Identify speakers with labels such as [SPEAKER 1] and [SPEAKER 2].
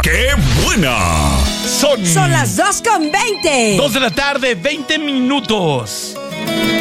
[SPEAKER 1] ¡Qué buena!
[SPEAKER 2] Son las 2:20.
[SPEAKER 3] 2 de la tarde, 20 minutos.